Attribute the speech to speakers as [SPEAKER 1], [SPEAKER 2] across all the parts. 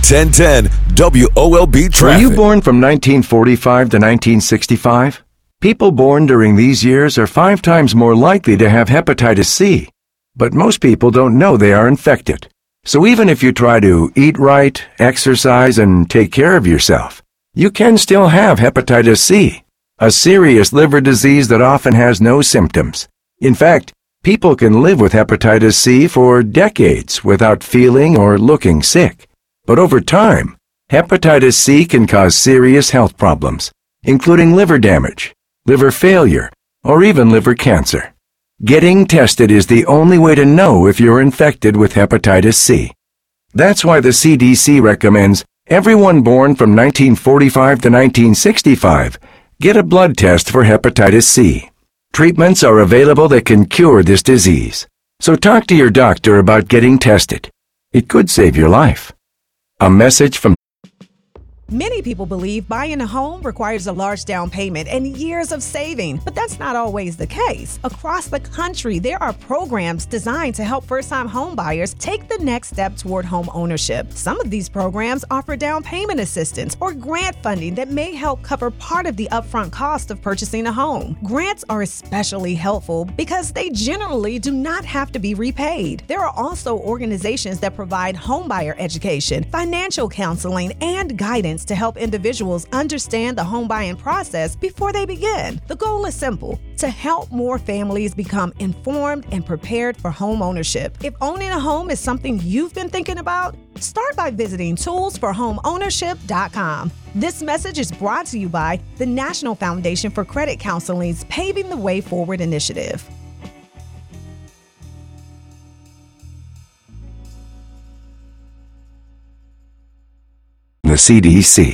[SPEAKER 1] 1010 WOLB Traffic.
[SPEAKER 2] Were you born from 1945 to 1965? People born during these years are 5 times more likely to have hepatitis C. But most people don't know they are infected. So even if you try to eat right, exercise, and take care of yourself, you can still have hepatitis C, a serious liver disease that often has no symptoms. In fact, people can live with hepatitis C for decades without feeling or looking sick. But over time, hepatitis C can cause serious health problems, including liver damage, liver failure, or even liver cancer. Getting tested is the only way to know if you're infected with hepatitis C. That's why the CDC recommends everyone born from 1945 to 1965 get a blood test for hepatitis C. Treatments are available that can cure this disease. So talk to your doctor about getting tested. It could save your life. A message from
[SPEAKER 3] Many people believe buying a home requires a large down payment and years of saving, but that's not always the case. Across the country, there are programs designed to help first-time home buyers take the next step toward home ownership. Some of these programs offer down payment assistance or grant funding that may help cover part of the upfront cost of purchasing a home. Grants are especially helpful because they generally do not have to be repaid. There are also organizations that provide homebuyer education, financial counseling, and guidance to help individuals understand the home buying process before they begin. The goal is simple: to help more families become informed and prepared for home ownership. If owning a home is something you've been thinking about, start by visiting toolsforhomeownership.com. This message is brought to you by the National Foundation for Credit Counseling's Paving the Way Forward initiative.
[SPEAKER 2] the CDC.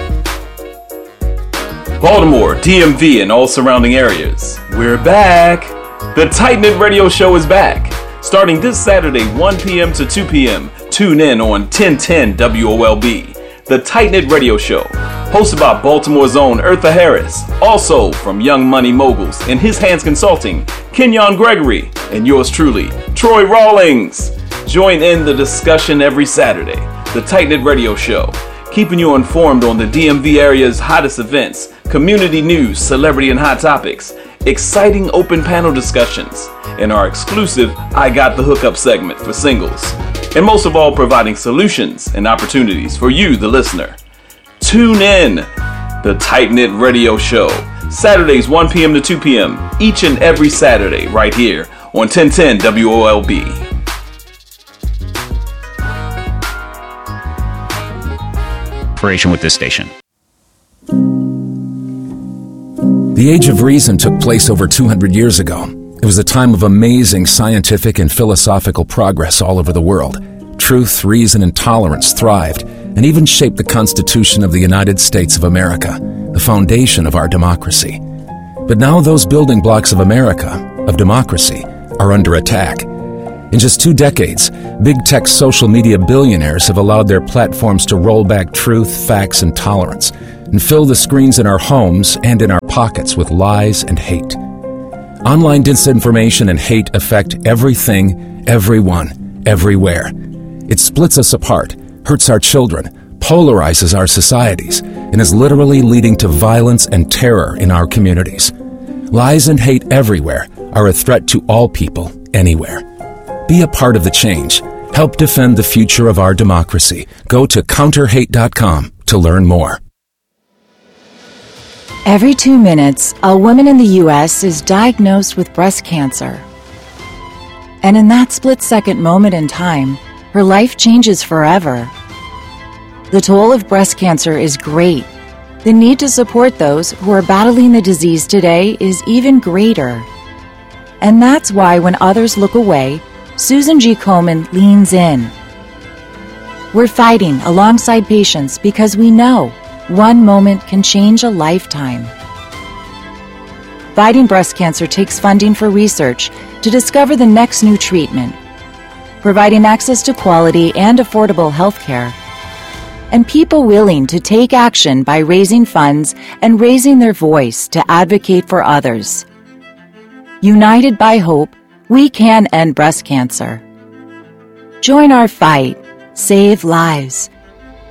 [SPEAKER 4] Baltimore, DMV, and all surrounding areas. We're back. The Tight Knit Radio Show is back. Starting this Saturday, 1 p.m. to 2 p.m. Tune in on 1010 WOLB. The Tight Knit Radio Show, hosted by Baltimore's own Eartha Harris. Also from Young Money Moguls and His Hands Consulting, Kenyon Gregory, and yours truly, Troy Rawlings. Join in the discussion every Saturday. The Tight Knit Radio Show, keeping you informed on the DMV area's hottest events, community news, celebrity and hot topics, exciting open panel discussions, and our exclusive I Got the Hookup segment for singles. And most of all, providing solutions and opportunities for you, the listener. Tune in. The Tight Knit Radio Show, Saturdays 1 p.m. to 2 p.m. each and every Saturday right here on 1010 WOLB.
[SPEAKER 5] With this station.
[SPEAKER 6] The Age of Reason took place over 200 years ago. It was a time of amazing scientific and philosophical progress all over the world. Truth, reason, and tolerance thrived and even shaped the Constitution of the United States of America, the foundation of our democracy. But now those building blocks of America, of democracy, are under attack. In just 2 decades, big tech social media billionaires have allowed their platforms to roll back truth, facts, and tolerance, and fill the screens in our homes and in our pockets with lies and hate. Online disinformation and hate affect everything, everyone, everywhere. It splits us apart, hurts our children, polarizes our societies, and is literally leading to violence and terror in our communities. Lies and hate everywhere are a threat to all people, anywhere. Be a part of the change. Help defend the future of our democracy. Go to counterhate.com to learn more.
[SPEAKER 7] Every 2 minutes, a woman in the U.S. is diagnosed with breast cancer. And in that split-second moment in time, her life changes forever. The toll of breast cancer is great. The need to support those who are battling the disease today is even greater. And that's why when others look away, Susan G. Komen leans in. We're fighting alongside patients because we know one moment can change a lifetime. Fighting breast cancer takes funding for research to discover the next new treatment, providing access to quality and affordable health care, and people willing to take action by raising funds and raising their voice to advocate for others. United by hope, we can end breast cancer. Join our fight. Save lives.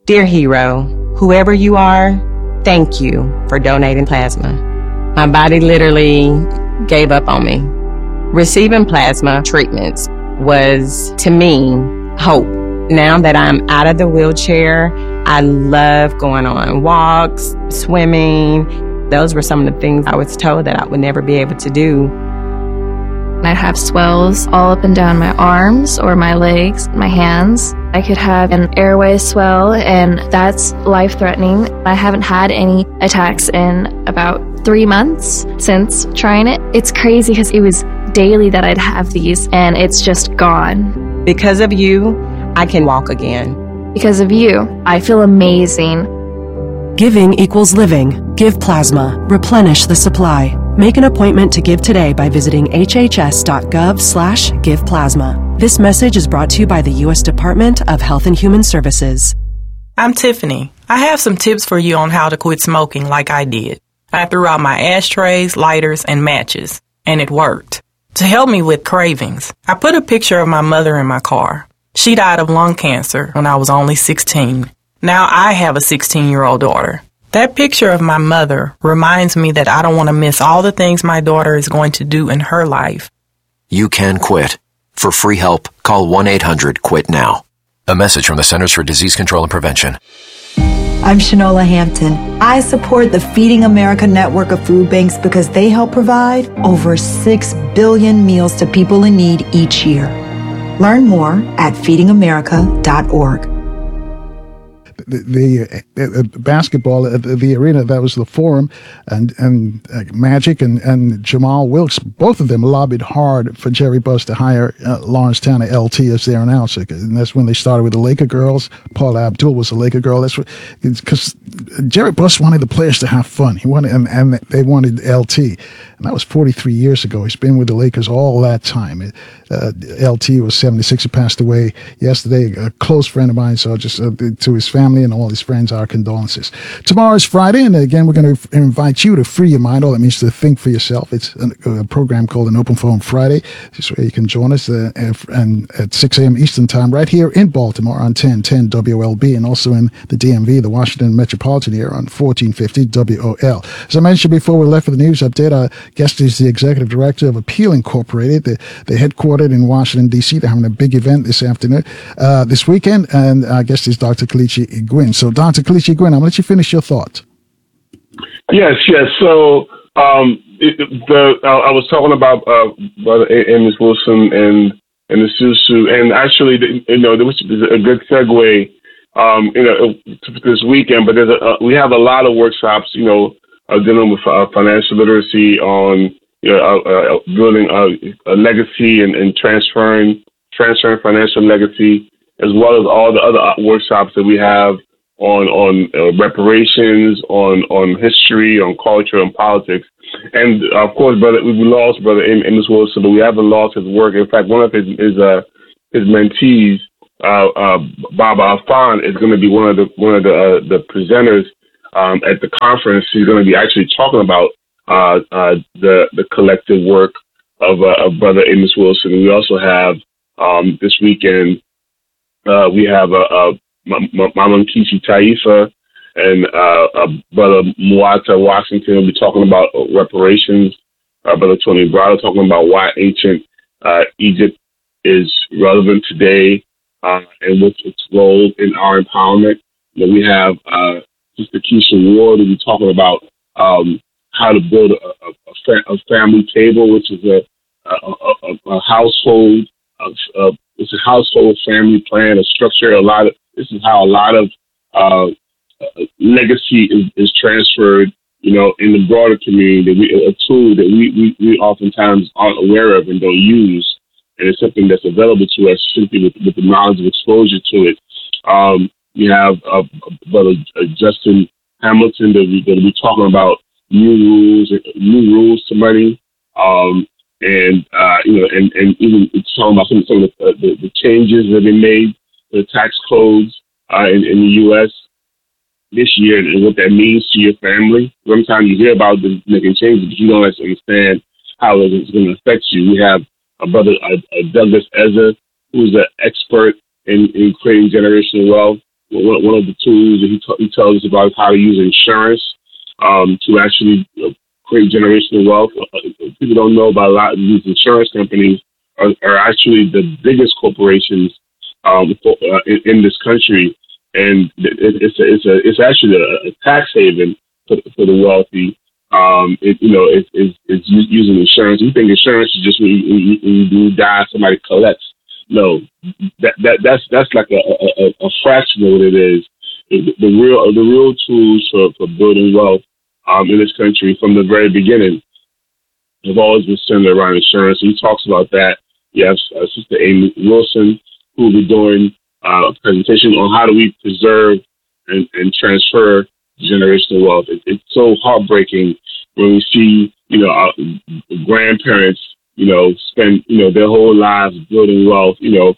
[SPEAKER 8] Dear hero, whoever you are, thank you for donating plasma. My body literally gave up on me. Receiving plasma treatments was, to me, hope. Now that I'm out of the wheelchair, I love going on walks, swimming. Those were some of the things I was told that I would never be able to do.
[SPEAKER 9] I have swells all up and down my arms or my legs, my hands. I could have an airway swell, and that's life-threatening. I haven't had any attacks in about 3 months since trying it. It's crazy because it was daily that I'd have these, and it's just gone.
[SPEAKER 8] Because of you, I can walk again.
[SPEAKER 9] Because of you, I feel amazing.
[SPEAKER 10] Giving equals living. Give plasma. Replenish the supply. Make an appointment to give today by visiting hhs.gov/giveplasma. This message is brought to you by the U.S. Department of Health and Human Services.
[SPEAKER 11] I'm Tiffany. I have some tips for you on how to quit smoking like I did. I threw out my ashtrays, lighters, and matches, and it worked. To help me with cravings, I put a picture of my mother in my car. She died of lung cancer when I was only 16. Now I have a 16-year-old daughter. That picture of my mother reminds me that I don't want to miss all the things my daughter is going to do in her life.
[SPEAKER 12] You can quit. For free help, call 1-800-QUIT-NOW. A message from the Centers for Disease Control and Prevention.
[SPEAKER 13] I'm Shanola Hampton. I support the Feeding America network of food banks because they help provide over 6 billion meals to people in need each year. Learn more at feedingamerica.org.
[SPEAKER 14] The basketball at the arena, that was the Forum, and Magic and Jamal Wilkes, both of them lobbied hard for Jerry Buss to hire Lawrence Tanner, LT, as their announcer, and that's when they started with the Laker girls. Paula Abdul was a Laker girl. That's because Jerry Buss wanted the players to have fun. He wanted, and they wanted LT, and that was 43 years ago. He's been with the Lakers all that time. LT was 76. He passed away yesterday. A close friend of mine, so just to his family and all his friends, our condolences. Tomorrow is Friday, and again, we're going to invite you to free your mind. All that means to think for yourself. It's a program called an Open Phone Friday. This way you can join us and at 6 a.m. Eastern Time right here in Baltimore on 1010 WLB, and also in the DMV, the Washington Metropolitan area, on 1450 WOL. As I mentioned before we left for the news update, our guest is the Executive Director of Appeal Incorporated. They're headquartered in Washington, D.C. They're having a big event this afternoon, this weekend, and our guest is Dr. Kelechi Igwin. So, Dr. Kelechi Igwin, I'm going to let you finish your thoughts.
[SPEAKER 15] Yes. So, I was talking about Brother Amos Wilson and the Susu, and actually, which is a good segue, to this weekend. But we have a lot of workshops, dealing with financial literacy, on building a legacy and transferring financial legacy, as well as all the other workshops that we have on reparations, on history, on culture, and politics. And of course, we lost Brother Amos Wilson, but we haven't lost his work. In fact, one of his mentees, Baba Afan, is going to be one of the presenters at the conference. He's going to be actually talking about the collective work of Brother Amos Wilson. And we also have this weekend we have Mama Kishi Taifa and Brother Muata Washington will be talking about reparations. Brother Tony Brado talking about why ancient Egypt is relevant today and what's its role in our empowerment. We have Sister Keisha Ward will be talking about how to build a family table, which is a household, it's a household family plan, a structure. This is how a lot of legacy is transferred, in the broader community. A tool that we oftentimes aren't aware of and don't use, and it's something that's available to us simply with the knowledge and exposure to it. We have Brother Justin Hamilton that will be talking about new rules to money, and even talking about some of the changes that have been made to the tax codes in the U.S. this year, and what that means to your family. Sometimes you hear about them making changes, but you don't actually understand how it's going to affect you. We have a brother, Douglas Ezra, who's an expert in creating generational wealth. one of the tools that he tells us about is how to use insurance to actually create generational wealth. People don't know about a lot of these insurance companies are actually the biggest corporations in this country, and it's actually a tax haven for the wealthy. It's using insurance. You think insurance is just when you die, somebody collects. No, that's like a fraction of what it is. The real tools for building wealth in this country from the very beginning have always been centered around insurance. He talks about that. Yes, Sister Amy Wilson, who will be doing a presentation on how do we preserve and transfer generational wealth. It's so heartbreaking when we see, our grandparents, spend, their whole lives building wealth,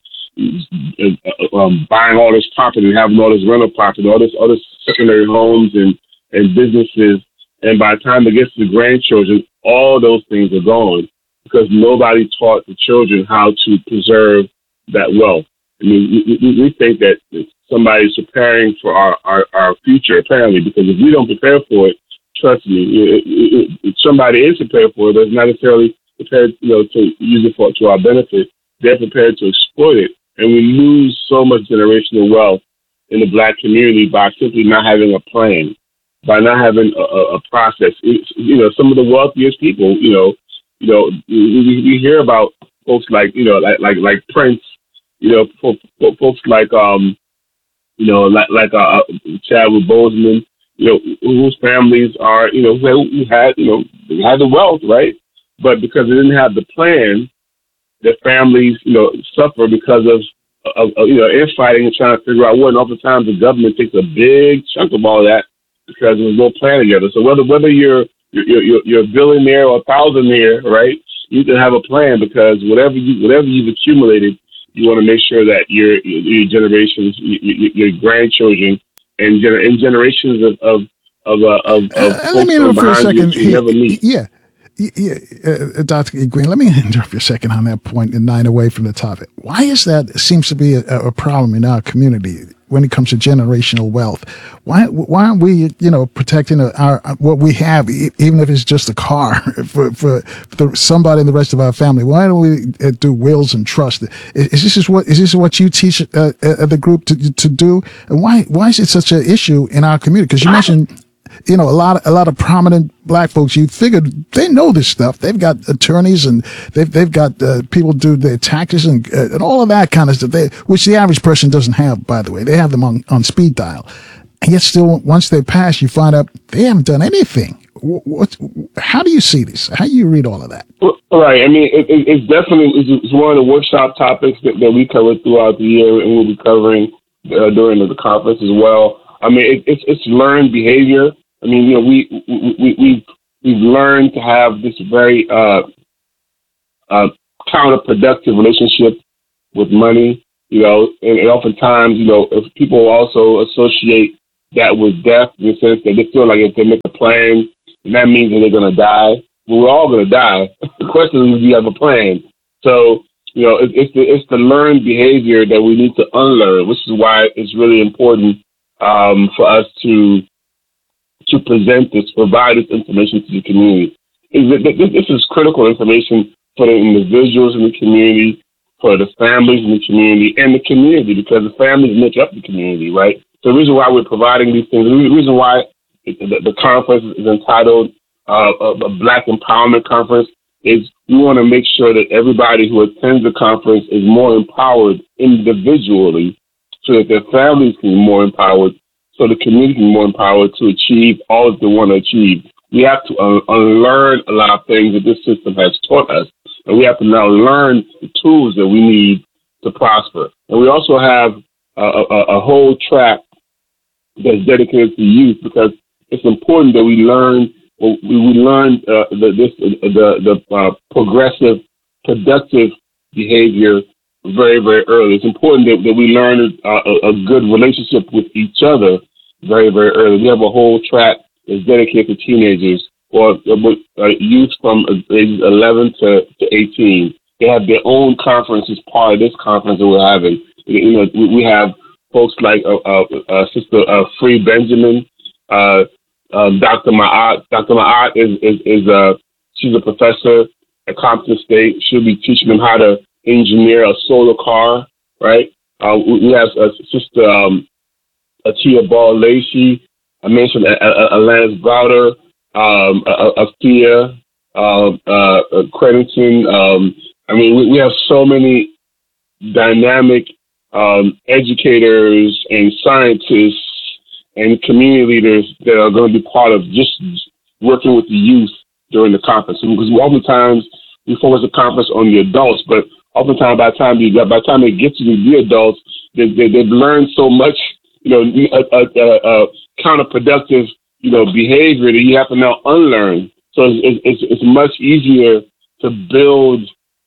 [SPEAKER 15] buying all this property and having all this rental property, all this secondary homes and businesses. And by the time it gets to the grandchildren, all those things are gone because nobody taught the children how to preserve that wealth. I mean, we think that somebody's preparing for our future, apparently, because if we don't prepare for it, trust me, if somebody is prepared for it, but not necessarily prepared, to use it to our benefit. They're prepared to exploit it, and we lose so much generational wealth in the Black community by simply not having a plan, by not having a process. Some of the wealthiest people, we hear about folks like like Prince, folks like Chadwick Boseman, whose families are, who had the wealth, right? But because they didn't have the plan, their families, suffer because of infighting and trying to figure out what. And oftentimes the government takes a big chunk of all that because there's no plan together. So whether you're a billionaire or a thousandaire, right? You can have a plan because whatever you've accumulated, you want to make sure that your generations, your grandchildren, and generations of
[SPEAKER 14] let me interrupt for a second.
[SPEAKER 15] You never meet.
[SPEAKER 14] Yeah, Dr. Green, let me interrupt for a second on that point and 9 away from the topic. Why is that? Seems to be a problem in our community when it comes to generational wealth. Why aren't we, protecting our what we have, even if it's just a car for somebody in the rest of our family? Why don't we do wills and trust? Is this what you teach the group to do? And why is it such an issue in our community? Because you mentioned, a lot of prominent Black folks. You figured they know this stuff. They've got attorneys and they've got people do their taxes and all of that kind of stuff. Which the average person doesn't have, by the way. They have them on speed dial, and yet still, once they pass, you find out they haven't done anything. How do you see this? How do you read all of that?
[SPEAKER 15] Right. I mean, it's definitely it's one of the workshop topics that we cover throughout the year, and we'll be covering during the conference as well. I mean, it's learned behavior. I mean, we've learned to have this very counterproductive relationship with money, and oftentimes, if people also associate that with death in the sense that they feel like if they make a plan, and that means that they're going to die. Well, we're all going to die. The question is, do you have a plan? So, it's the learned behavior that we need to unlearn, which is why it's really important for us to present this, provide this information to the community. This is critical information for the individuals in the community, for the families in the community, and the community, because the families make up the community, right? So the reason why we're providing these things, the reason why the conference is entitled a Black Empowerment Conference is we want to make sure that everybody who attends the conference is more empowered individually so that their families can be more empowered, so the community can be more empowered to achieve all that they want to achieve. We have to unlearn a lot of things that this system has taught us, and we have to now learn the tools that we need to prosper. And we also have a whole track that's dedicated to youth, because it's important that we learn the progressive, productive behavior very, very early. It's important that we learn a good relationship with each other very, very early. We have a whole track that's dedicated to teenagers or youth from ages 11 to 18. They have their own conference as part of this conference that we're having. We have folks like Sister Free Benjamin, Dr. Ma'at. Dr. Ma'at she's a professor at Compton State. She'll be teaching them how to engineer a solar car, right? We have Sister Atia Ball Lacey. I mentioned Alanis Browder, Afia, Crediton. We have so many dynamic educators and scientists and community leaders that are going to be part of just working with the youth during the conference. Because oftentimes we focus the conference on the adults, but oftentimes by the time they get to the adults, they've learned so much, counterproductive, behavior that you have to now unlearn. So it's much easier to build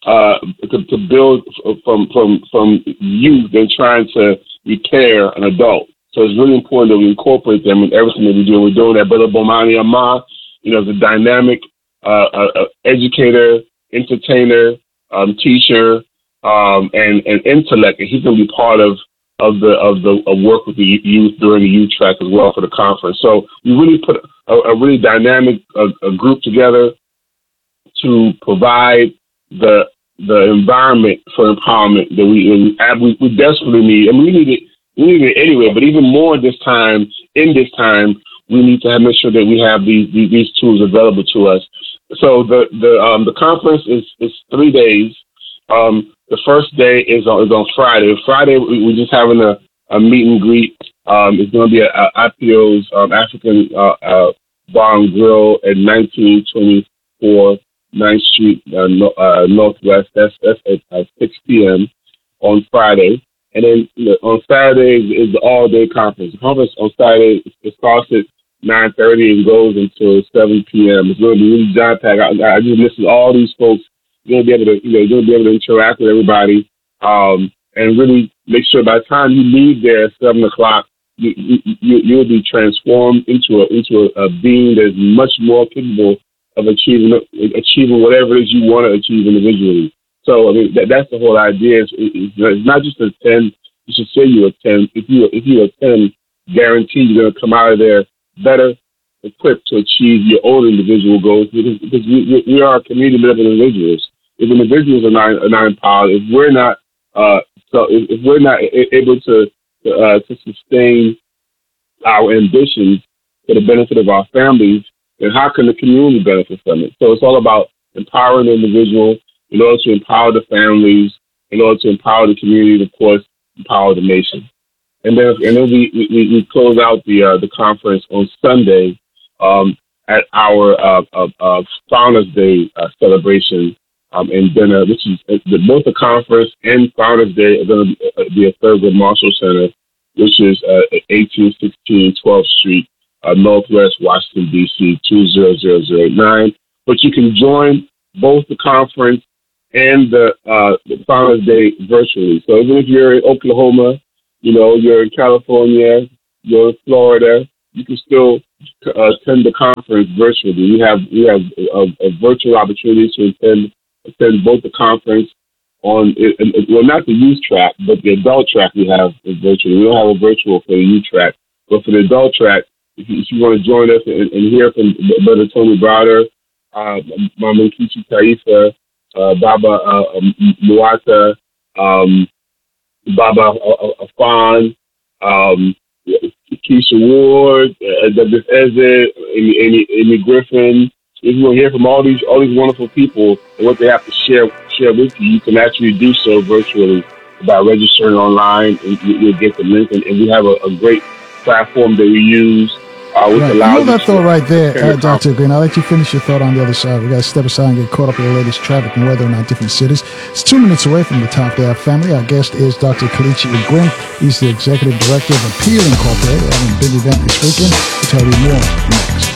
[SPEAKER 15] from youth than trying to repair an adult. So it's really important that we incorporate them in everything that we do. We're doing that. Brother Bomani Amar, is a dynamic educator, entertainer, teacher, and intellect, and he's going to be part of work with the youth during the youth track as well for the conference. So we really put a really dynamic group together to provide the environment for empowerment that we desperately need. We need it anyway, but even more this time, we need to make sure that we have these tools available to us. So the conference is 3 days. The first day is on Friday. Friday, we're just having a meet and greet. It's going to be at IPO's African Bar and Grill at 1924 9th Street Northwest. That's at 6 p.m. on Friday. And then on Saturday is the all-day conference. The conference on Saturday, it starts at 9:30 and goes until 7 p.m. It's going to be really jam-packed. I just listen to all these folks. You're going to be able to interact with everybody, and really make sure by the time you leave there at 7 o'clock, you'll be transformed into a being that's much more capable of achieving whatever it is you want to achieve individually. So that's the whole idea. It's not just attend. You should say you attend. If you attend, guaranteed you're going to come out of there better equipped to achieve your own individual goals, because we are community of individuals. If individuals are not empowered, if we're not able to sustain our ambitions for the benefit of our families, then how can the community benefit from it? So it's all about empowering the individual in order to empower the families, in order to empower the community, and of course, empower the nation. And then we close out the conference on Sunday at our Founders Day celebration and dinner, which is both the conference and Founders Day are going to be at Thurgood Marshall Center, which is at 1816 12th Street, Northwest Washington, D.C. 20009. But you can join both the conference and the Founders Day virtually. So even if you're in Oklahoma, you're in California, you're in Florida, you can still attend the conference virtually. We have a virtual opportunity to attend both the conference on, not the youth track, but the adult track we have is virtual. We don't have a virtual for the youth track, but for the adult track, if you want to join us and hear from Brother Tony Browder, Mama Nkechi Taifa, Baba Muata, Baba Afan, Keisha Ward, Douglas Eze, Amy Griffin. If you want to hear from all these wonderful people and what they have to share with you, you can actually do so virtually by registering online, and you'll get the link. And we have a great platform that we use. Which allows
[SPEAKER 14] that thought right there, Dr. Green. I'll let you finish your thought on the other side. We got to step aside and get caught up in the latest traffic and weather in our different cities. It's 2 minutes away from the top of our family. Our guest is Dr. Kelechi Egwin. He's the Executive Director of Appeal Incorporated. We're having a big event this weekend. We'll tell you more next.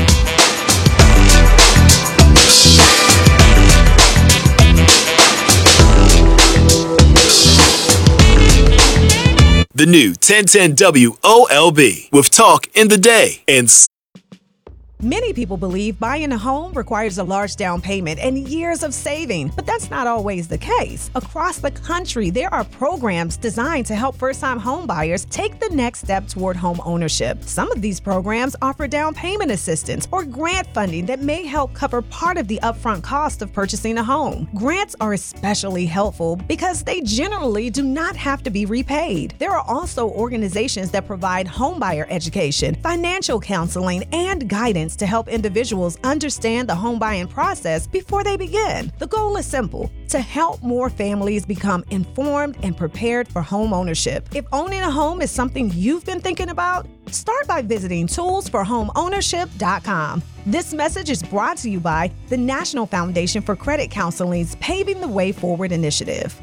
[SPEAKER 1] The new 1010 WOLB with Talk in the Day and
[SPEAKER 3] Many people believe buying a home requires a large down payment and years of saving, but that's not always the case. Across the country, there are programs designed to help first-time home buyers take the next step toward home ownership. Some of these programs offer down payment assistance or grant funding that may help cover part of the upfront cost of purchasing a home. Grants are especially helpful because they generally do not have to be repaid. There are also organizations that provide homebuyer education, financial counseling, and guidance to help individuals understand the home buying process before they begin. The goal is simple: to help more families become informed and prepared for home ownership. If owning a home is something you've been thinking about, start by visiting toolsforhomeownership.com. This message is brought to you by the National Foundation for Credit Counseling's Paving the Way Forward initiative.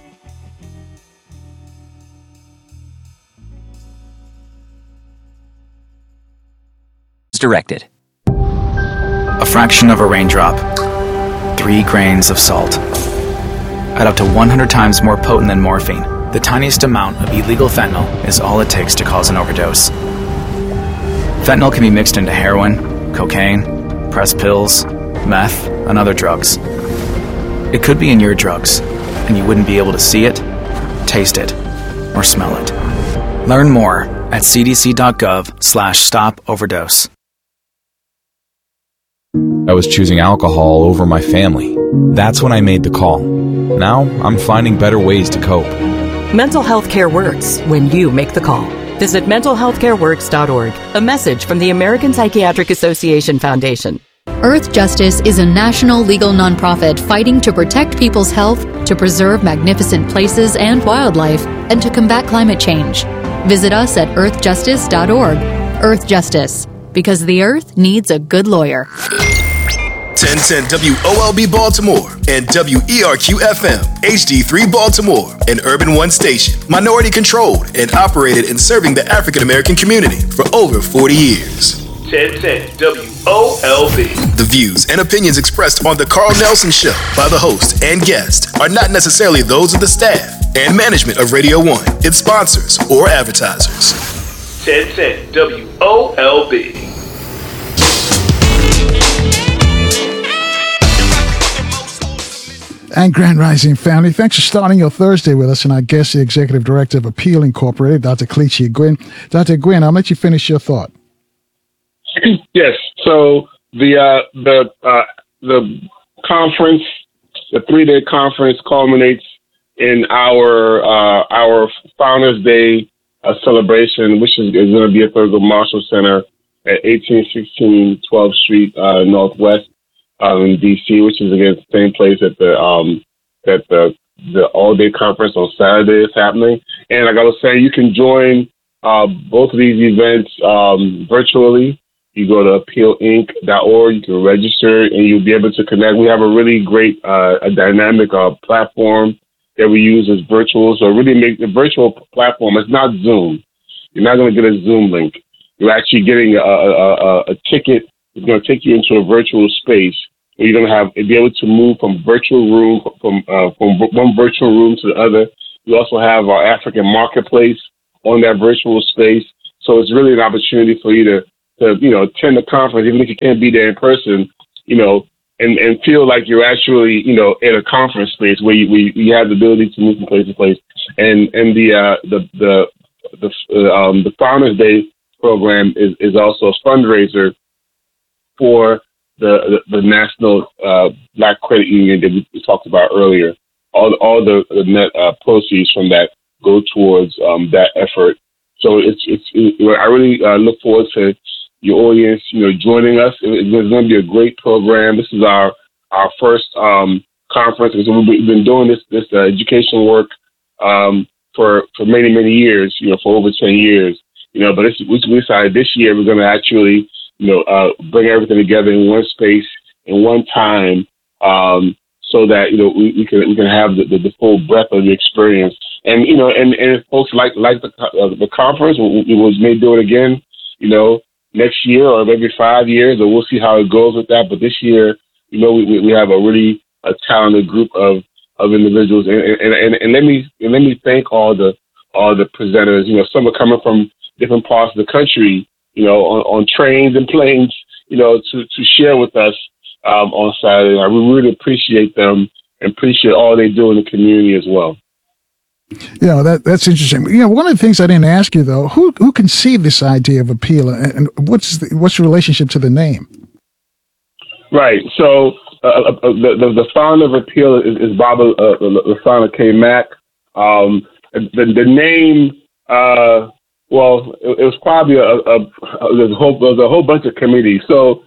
[SPEAKER 5] Directed. A fraction of a raindrop. 3 grains of salt. At up to 100 times more potent than morphine, the tiniest amount of illegal fentanyl is all it takes to cause an overdose. Fentanyl can be mixed into heroin, cocaine, pressed pills, meth, and other drugs. It could be in your drugs, and you wouldn't be able to see it, taste it, or smell it. Learn more at cdc.gov/stop-overdose.
[SPEAKER 16] I was choosing alcohol over my family. That's when I made the call. Now I'm finding better ways to cope.
[SPEAKER 17] Mental health care works when you make the call. Visit mentalhealthcareworks.org. A message from the American Psychiatric Association Foundation.
[SPEAKER 18] Earth Justice is a national legal nonprofit fighting to protect people's health, to preserve magnificent places and wildlife, and to combat climate change. Visit us at earthjustice.org. Earth Justice, because the earth needs a good lawyer.
[SPEAKER 19] 1010 WOLB Baltimore and WERQ-FM, HD3 Baltimore, an Urban One station, minority controlled and operated in serving the African American community for over 40 years.
[SPEAKER 20] 1010 WOLB.
[SPEAKER 19] The views and opinions expressed on The Carl Nelson Show by the host and guest are not necessarily those of the staff and management of Radio 1, its sponsors, or advertisers.
[SPEAKER 20] 1010 WOLB.
[SPEAKER 14] And Grand Rising family, thanks for starting your Thursday with us and our guest, the Executive Director of Appeal Incorporated, Dr. Kelechi Egwin. Dr. Egwin, I'll let you finish your thought.
[SPEAKER 15] Yes. So the conference, the 3-day conference, culminates in our Founders Day celebration, which is going to be at Thurgood Marshall Center at 1816 12th Street Northwest in DC, which is again the same place that the all-day conference on Saturday is happening. And like I was saying, you can join both of these events virtually. You go to appealinc.org, you can register, and you'll be able to connect. We have a really great, a dynamic platform that we use as virtual. So really make the virtual platform, it's not Zoom. You're not going to get a Zoom link. You're actually getting a ticket. It's going to take you into a virtual space where you're going to be able to move from one virtual room to the other. We also have our African marketplace on that virtual space. So it's really an opportunity for you to attend the conference, even if you can't be there in person, and feel like you're actually, in a conference space where you have the ability to move from place to place. And the Founders Day program is also a fundraiser for the National Black Credit Union that we talked about earlier. All the net proceeds from that go towards that effort. So I really look forward to your audience, joining us. It's going to be a great program. This is our first conference. We've been doing this education work for many, many years, for over 10 years. But we decided this year we're going to actually, bring everything together in one space, in one time, so that, we can have the full breadth of the experience. And, and if folks like the conference, we may do it again, next year or maybe 5 years, or we'll see how it goes with that. But this year, we have a really talented group of individuals, and let me thank all the presenters. Some are coming from different parts of the country, on trains and planes, to share with us on Saturday night. We really appreciate them and appreciate all they do in the community as well.
[SPEAKER 14] That's interesting. One of the things I didn't ask you though, who conceived this idea of Appeal, and what's the relationship to the name? Right. So the founder of Appeal is Baba Lasana K. Mack. The name, well, it was probably there's a whole bunch of committees. So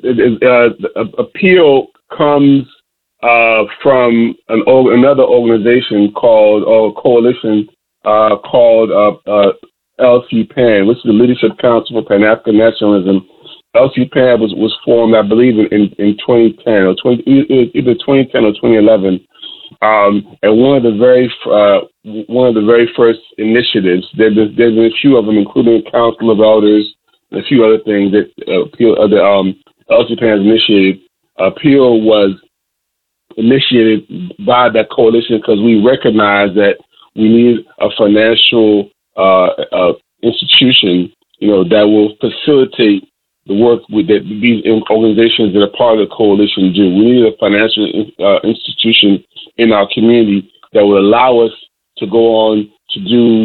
[SPEAKER 14] Appeal comes from another organization called, or coalition called LC-PAN, which is the Leadership Council for Pan-African Nationalism. LC-PAN was formed, I believe, in 2010 or either 2010 or 2011. And one of the very first initiatives. There's been a few of them, including Council of Elders and a few other things that LC-PAN has initiated. Appeal was initiated by that coalition because we recognize that we need a financial institution, that will facilitate the work that these organizations that are part of the coalition do. We need a financial institution in our community that will allow us to go on to do,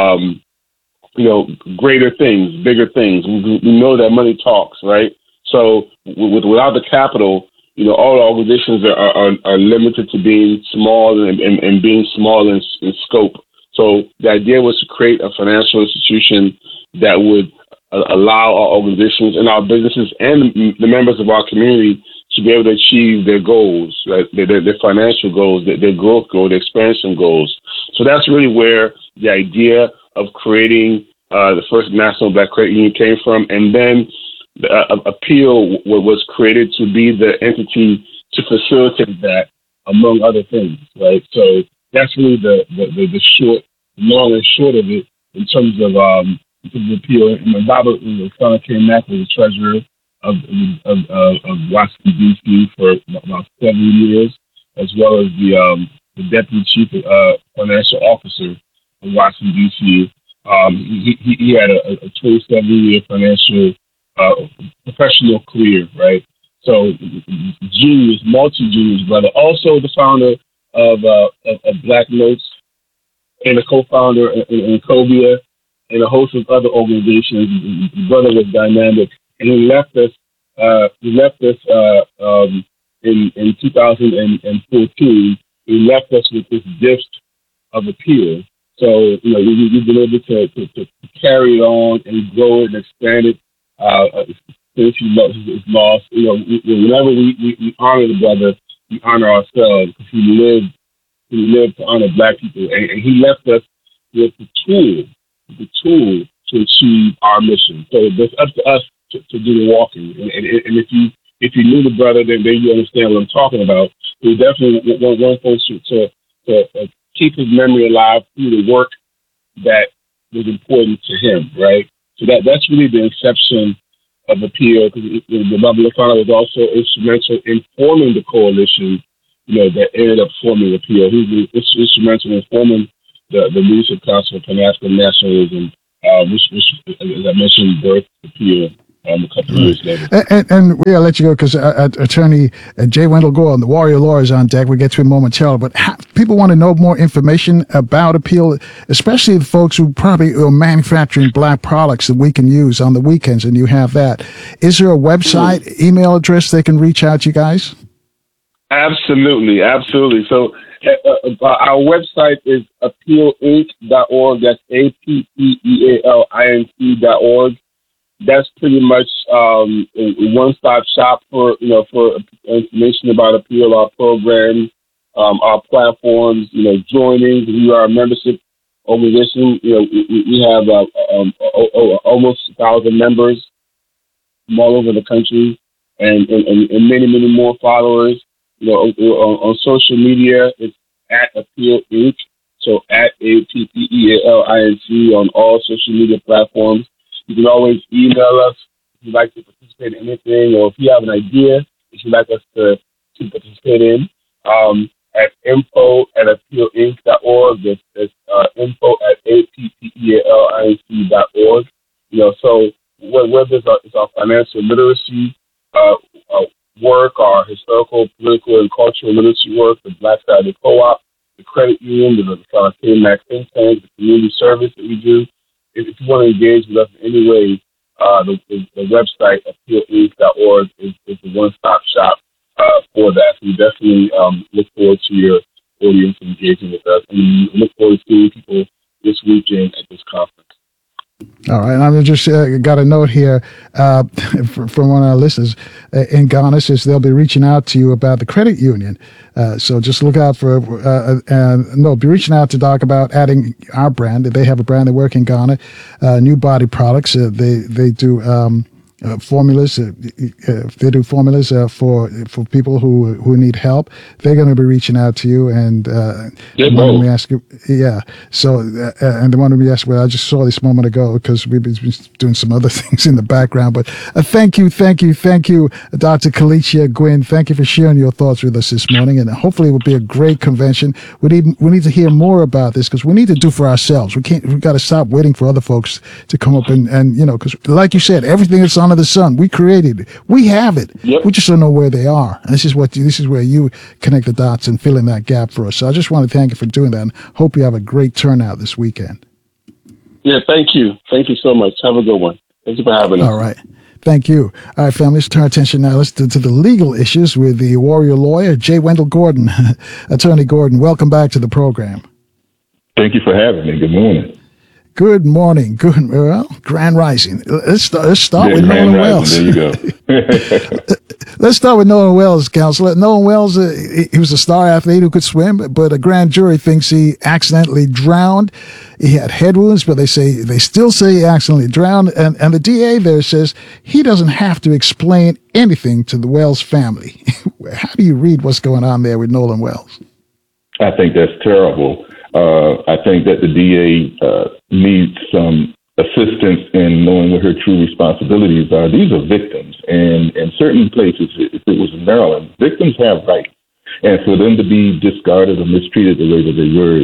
[SPEAKER 14] greater things, bigger things. We know that money talks, right? So without the capital, all organizations are limited to being small and being small in scope. So the idea was to create a financial institution that would allow our organizations and our businesses and the members of our community to be able to achieve their goals, right? Their financial goals, their growth goals, their expansion goals. So that's really where the idea of creating the first National Black Credit Union came from. And then Appeal was created to be the entity to facilitate that, among other things, right? So that's really the long and short of it in terms of Appeal. And Baba Lasana K. Mack was the treasurer of Washington, D.C. for about 7 years, as well as the deputy chief financial officer of Washington, D.C. He had a 27-year financial professional career, right? So multi-genius brother, also the founder of Black Notes and a co-founder in Cobia and a host of other organizations. His brother was dynamic, and he left us in 2014. He left us with this gift of Appeal. So we've been able to carry it on and grow it and expand it. Since his loss, whenever we honor the brother, we honor ourselves because he lived to honor Black people, and he left us with the tool to achieve our mission. So it's up to us to do the walking. And if you knew the brother, then you understand what I'm talking about. We definitely want folks to keep his memory alive through the work that was important to him, right? So that's really the inception of Appeal, because Baba Lasana was also instrumental in forming the coalition, that ended up forming Appeal. He was instrumental in forming the Leadership Council for Pan-African Nationalism, which, as I mentioned, birthed Appeal a couple of years later. And we gotta let you go because Attorney Jay Wendell Gore, the Warrior Law, is on deck. We'll get to him momentarily. But people want to know more information about Appeal, especially the folks who probably are manufacturing Black products that we can use on the weekends, and you have that. Is there a website, email address they can reach out to you guys?
[SPEAKER 15] Absolutely. So our website is appealinc.org. That's APPEALINC.org. That's pretty much a one-stop shop for information about Appeal, our programs, our platforms. Joining. We are a membership organization. We have almost 1,000 members from all over the country, and many more followers. On social media, it's at Appeal Inc. So at APPEALINC on all social media platforms. You can always email us if you'd like to participate in anything, or if you have an idea that you'd like us to participate in, at info@appealinc.org. It's info@appealinc.org. So whether it's our financial literacy work, our historical, political, and cultural literacy work, the Black Saturday Co-op, the credit union, the KMAC think tank, the community service that we do. If you want to engage with us in any way, the website appealinc.org is the one-stop shop for that. So we definitely look forward to your audience engaging with us, and we look forward to seeing people this weekend at this conference.
[SPEAKER 14] All right, and I've just got a note here from one of our listeners in Ghana. Says they'll be reaching out to you about the credit union. So just look out for, be reaching out to Doc about adding our brand. They have a brand they work in Ghana, New Body Products. They do formulas. They do formulas for people who need help. They're going to be reaching out to you, and wanted me ask you, So and the one we asked, well, I just saw this moment ago because we've been doing some other things in the background. But thank you, Dr. Kalicia Gwynn. Thank you for sharing your thoughts with us this morning, and hopefully it will be a great convention. We need to hear more about this because we need to do for ourselves. We've got to stop waiting for other folks to come up and because like you said, everything that's on the sun, we created it. We have it. Yep. We just don't know where they are. And this is where you connect the dots and fill in that gap for us. So I just want to thank you for doing that, and hope you have a great turnout this weekend.
[SPEAKER 15] Yeah, thank you. Thank you so much. Have a good one. Thank you for having us.
[SPEAKER 14] All right. Thank you. All right, family, let's turn our attention now. Let's to the legal issues with the warrior lawyer, J. Wendell Gordon. Attorney Gordon, welcome back to the program.
[SPEAKER 21] Thank you for having me. Good morning.
[SPEAKER 14] Good morning. Grand Rising. Let's start with Nolan Wells.
[SPEAKER 21] There you go.
[SPEAKER 14] Let's start with Nolan Wells, Counselor. Nolan Wells, he was a star athlete who could swim, but a grand jury thinks he accidentally drowned. He had head wounds, but they still say he accidentally drowned. And the DA there says he doesn't have to explain anything to the Wells family. How do you read what's going on there with Nolan Wells?
[SPEAKER 21] I think that's terrible. I think that the DA needs some assistance in knowing what her true responsibilities are. These are victims, and in certain places, if it was in Maryland, victims have rights, and for them to be discarded or mistreated the way that they were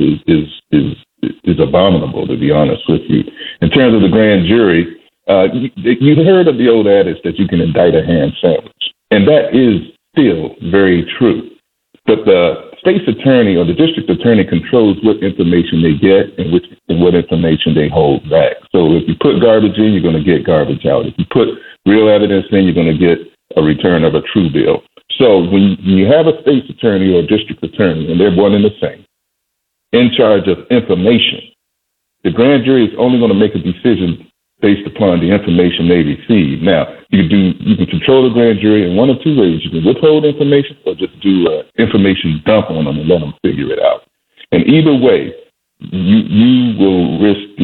[SPEAKER 21] is abominable, to be honest with you. In terms of the grand jury, you've heard of the old adage that you can indict a ham sandwich, and that is still very true. But the state's attorney or the district attorney controls what information they get and what information they hold back. So if you put garbage in, you're going to get garbage out. If you put real evidence in, you're going to get a return of a true bill. So when you have a state's attorney or a district attorney, and they're one and the same, in charge of information, the grand jury is only going to make a decision based upon the information they receive. Now, you can control the grand jury in one of two ways. You can withhold information or just do information dump on them and let them figure it out. And either way, you will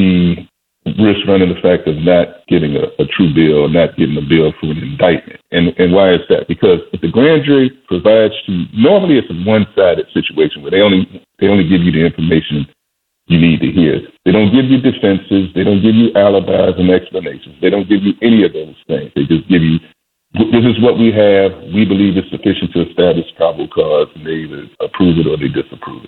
[SPEAKER 21] risk running the fact of not getting a true bill or not getting a bill for an indictment. And why is that? Because if the grand jury provides normally it's a one-sided situation where they only give you the information you need to hear. They don't give you defenses. They don't give you alibis and explanations. They don't give you any of those things. They just give you, this is what we have. We believe it's sufficient to establish probable cause, and they either approve it or they disapprove it.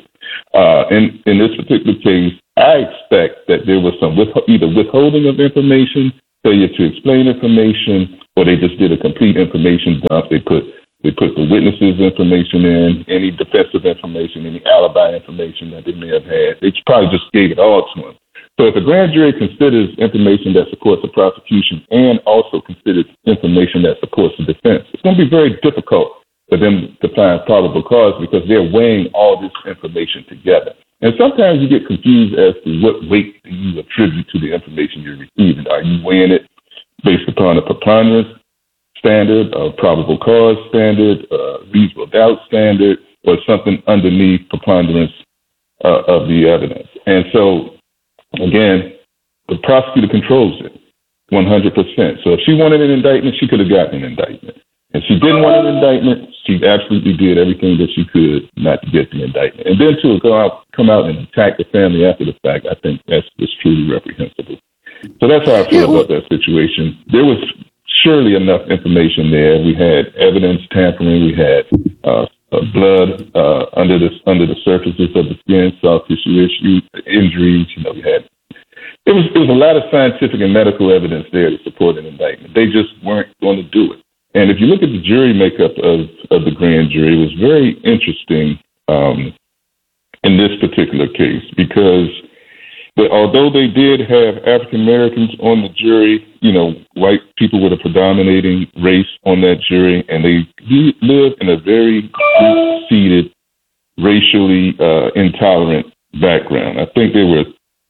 [SPEAKER 21] In this particular case, I expect that there was some either withholding of information, failure to explain information, or they just did a complete information dump. They put the witnesses' information in, any defensive information, any alibi information that they may have had. They probably just gave it all to them. So if a grand jury considers information that supports the prosecution and also considers information that supports the defense, it's going to be very difficult for them to find probable cause because they're weighing all this information together. And sometimes you get confused as to what weight do you attribute to the information you're receiving. Are you weighing it based upon a preponderance standard, a probable cause standard, reasonable doubt standard, or something underneath preponderance of the evidence? And so, again, the prosecutor controls it 100%. So if she wanted an indictment, she could have gotten an indictment. If she didn't want an indictment, she absolutely did everything that she could not to get the indictment. And then to come out and attack the family after the fact, I think that's truly reprehensible. So that's how I feel about that situation. There was surely enough information there. We had evidence tampering. We had blood under the surfaces of the skin, soft tissue issues, injuries. We had it was a lot of scientific and medical evidence there to support an indictment. They just weren't going to do it. And if you look at the jury makeup of the grand jury, it was very interesting in this particular case because although they did have African Americans on the jury, white people were the predominating race on that jury, and they live in a very deep-seated, racially intolerant background. I think there were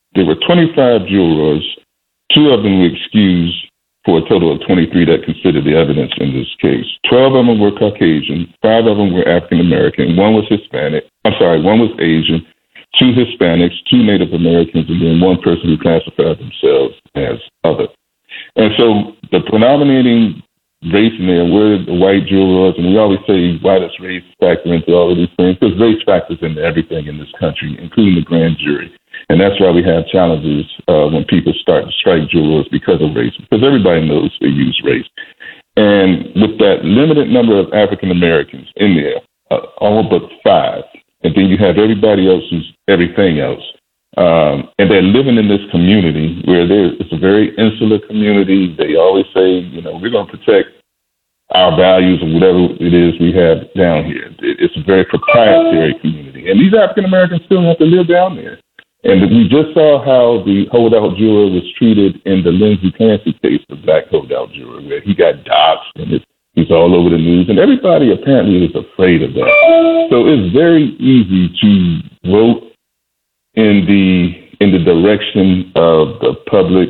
[SPEAKER 21] 25 jurors. 2 of them were excused for a total of 23 that considered the evidence in this case. 12 of them were Caucasian, 5 of them were African American, 1 was Hispanic. 1 was Asian, 2 Hispanics, 2 Native Americans, and then 1 person who classified themselves as other. And so the predominating race in there were the white jurors, and we always say, why does race factor into all of these things? Because race factors into everything in this country, including the grand jury. And that's why we have challenges when people start to strike jurors because of race, because everybody knows they use race. And with that limited number of African Americans in there, all but 5, and then you have everybody else who's everything else. And they're living in this community where it's a very insular community. They always say, we're going to protect our values or whatever it is we have down here. It's a very proprietary community. And these African Americans still have to live down there. And we just saw how the holdout juror was treated in the Lindsey Clancy case, the black holdout juror, where he got doxxed and he's all over the news. And everybody apparently is afraid of that. So it's very easy to vote in the direction of the public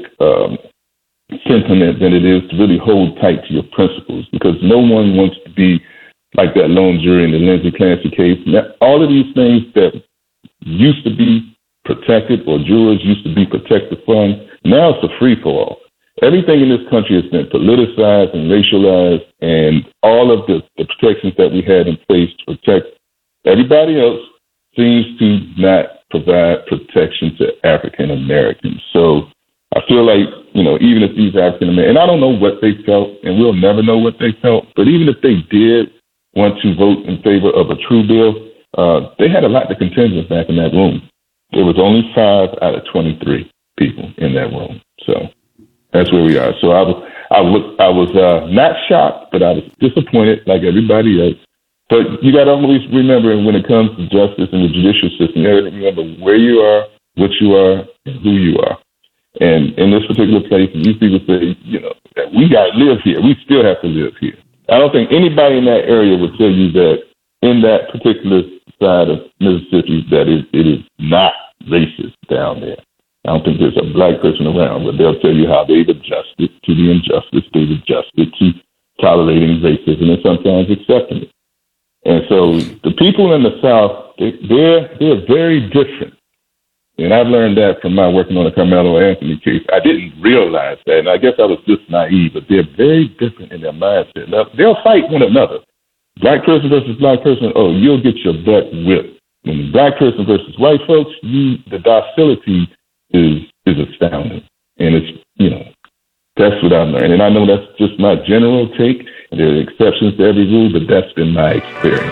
[SPEAKER 21] sentiment than it is to really hold tight to your principles, because no one wants to be like that lone jury in the Lindsey Clancy case. Now, all of these things that used to be protected or jurors used to be protected from, now it's a free-for-all. Everything in this country has been politicized and racialized, and all of the protections that we had in place to protect everybody else seems to not provide protection to African Americans. So I feel like, even if these African Americans, and I don't know what they felt, and we'll never know what they felt, but even if they did want to vote in favor of a true bill, they had a lot to contend with back in that room. There was only 5 out of 23 people in that room. So that's where we are. So I was not shocked, but I was disappointed like everybody else. But you got to always remember, when it comes to justice and the judicial system, you got to remember where you are, what you are, and who you are. And in this particular place, these people say, that we got to live here. We still have to live here. I don't think anybody in that area would tell you that in that particular side of Mississippi that it is not racist down there. I don't think there's a black person around, but they'll tell you how they've adjusted to the injustice, they've adjusted to tolerating racism and sometimes accepting it. And so the people in the South, they're very different. And I've learned that from my working on the Carmelo Anthony case. I didn't realize that, and I guess I was just naive, but they're very different in their mindset. Now, they'll fight one another. Black person versus black person, you'll get your butt whipped. When black person versus white folks, the docility is astounding. And it's, that's what I've learned. And I know that's just my general take. There are exceptions to every rule, but that's been my experience.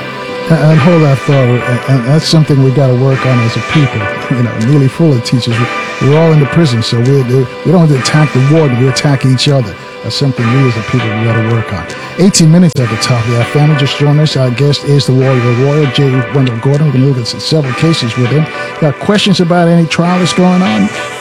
[SPEAKER 14] And hold that thought, and that's something we got to work on as a people. Nearly full of teachers. We're all in the prison, so we don't attack the warden, we attack each other. That's something we as a people we got to work on. 18 minutes at the top. Our family just joined us. Our guest is the Warrior, J. Wendell Gordon. We're going to look at several cases with him. Got questions about any trial that's going on?